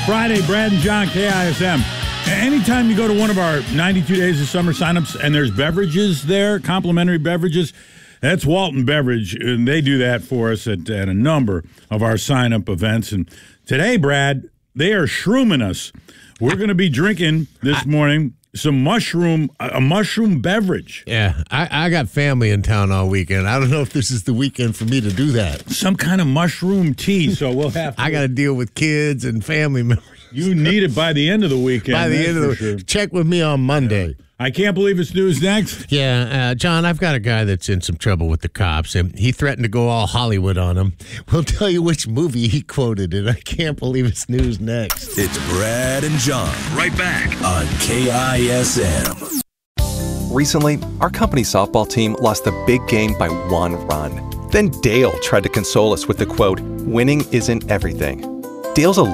Friday, Brad and John, KISM. Anytime you go to one of our 92 Days of Summer signups and there's beverages there, complimentary beverages, that's Walton Beverage, and they do that for us at a number of our sign-up events. And today, Brad, they are shrooming us. We're going to be drinking this morning a mushroom beverage. Yeah, I got family in town all weekend. I don't know if this is the weekend for me to do that. Some kind of mushroom tea, so we'll have to. I got to deal with kids and family members. You need it by the end of the weekend. By the end of the week. Check with me on Monday. I can't believe it's news next. Yeah, John, I've got a guy that's in some trouble with the cops, and he threatened to go all Hollywood on him. We'll tell you which movie he quoted, and I can't believe it's news next. It's Brad and John. Right back on KISM. Recently, our company softball team lost the big game by 1 run. Then Dale tried to console us with the quote, "Winning isn't everything." Dale's a